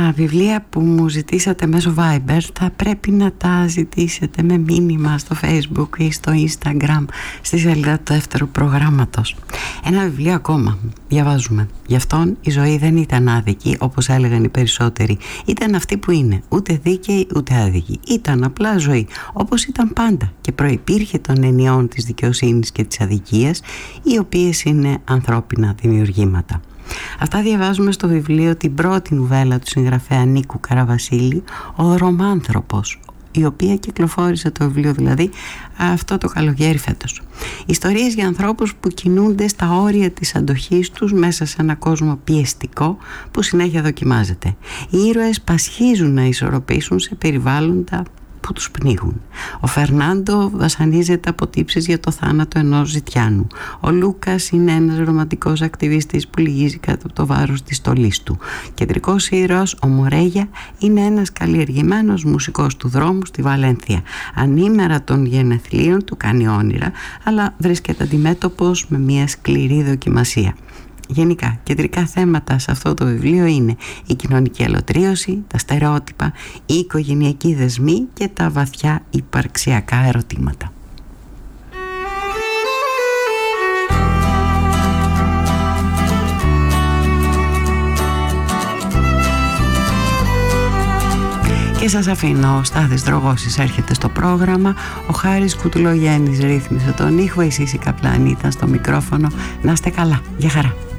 Τα βιβλία που μου ζητήσατε μέσω Viber θα πρέπει να τα ζητήσετε με μήνυμα στο Facebook ή στο Instagram στη σελίδα του δεύτερου προγράμματος. Ένα βιβλίο ακόμα διαβάζουμε. Γι' αυτόν η ζωή δεν ήταν άδικη, όπως έλεγαν οι περισσότεροι. Ήταν αυτή που είναι, ούτε δίκαιη ούτε άδικη. Ήταν απλά ζωή, όπως ήταν πάντα, και προϋπήρχε των ενιών της δικαιοσύνης και της αδικίας, οι οποίες είναι ανθρώπινα δημιουργήματα. Αυτά διαβάζουμε στο βιβλίο την πρώτη νουβέλα του συγγραφέα Νίκου Καραβασίλη, «Ο Ρωμάνθρωπος», η οποία κυκλοφόρησε το βιβλίο δηλαδή αυτό το καλοκαίρι φέτος. Ιστορίες για ανθρώπους που κινούνται στα όρια της αντοχής τους μέσα σε ένα κόσμο πιεστικό που συνέχεια δοκιμάζεται. Οι ήρωες πασχίζουν να ισορροπήσουν σε περιβάλλοντα που τους πνίγουν. Ο Φερνάντο βασανίζεται από τύψεις για το θάνατο ενός ζητιάνου. Ο Λούκας είναι ένας ρομαντικός ακτιβίστης που λυγίζει κάτω από το βάρος της στολής του. Κεντρικός ήρωας, ο Μορέγια, είναι ένας καλλιεργημένος μουσικός του δρόμου στη Βαλένθια. Ανήμερα των γενεθλίων του κάνει όνειρα, αλλά βρίσκεται αντιμέτωπος με μια σκληρή δοκιμασία. Γενικά, κεντρικά θέματα σε αυτό το βιβλίο είναι η κοινωνική αλωτρίωση, τα στερεότυπα, οι οικογενειακοί δεσμοί και τα βαθιά υπαρξιακά ερωτήματα. Και σας αφήνω, ο Στάθης Δρογώσης έρχεται στο πρόγραμμα, ο Χάρης Κουτουλογέννης ρύθμισε τον ήχο, η Σύση Καπλάνη ήταν στο μικρόφωνο. Να είστε καλά, για χαρά.